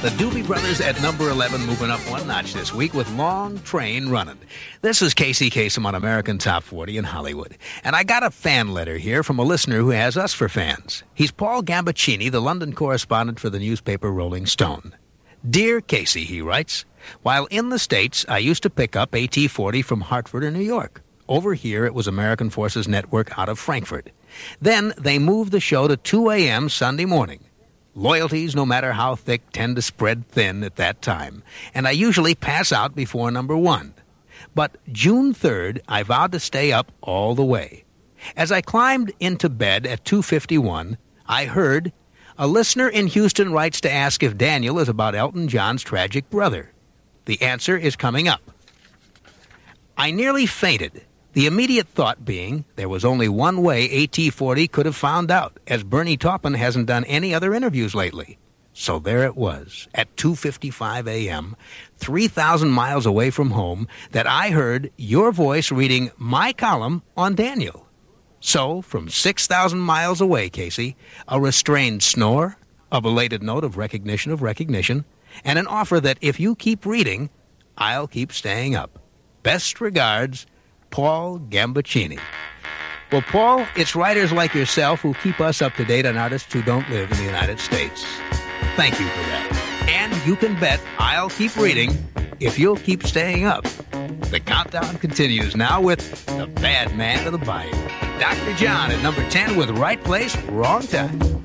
The Doobie Brothers at number 11, moving up one notch this week with Long Train Running. This is Casey Kasem on American Top 40 in Hollywood. And I got a fan letter here from a listener who has us for fans. He's Paul Gambaccini, the London correspondent for the newspaper Rolling Stone. Dear Casey, he writes, while in the States, I used to pick up AT-40 from Hartford or New York. Over here, it was American Forces Network out of Frankfurt. Then they moved the show to 2 a.m. Sunday morning. Loyalties, no matter how thick, tend to spread thin at that time, and I usually pass out before number 1. But June 3rd, I vowed to stay up all the way. As I climbed into bed at 2:51, I heard, a listener in Houston writes to ask if Daniel is about Elton John's tragic brother. The answer is coming up. I nearly fainted. The immediate thought being there was only one way AT-40 could have found out, as Bernie Taupin hasn't done any other interviews lately. So there it was, at 2:55 a.m., 3,000 miles away from home, that I heard your voice reading my column on Daniel. So, from 6,000 miles away, Casey, a restrained snore, a belated note of recognition, and an offer that if you keep reading, I'll keep staying up. Best regards, Paul Gambaccini. Well, Paul, it's writers like yourself who keep us up to date on artists who don't live in the United States. Thank you for that. And you can bet I'll keep reading if you'll keep staying up. The countdown continues now with The Bad Man of the Bayou. Dr. John at number 10 with Right Place, Wrong Time.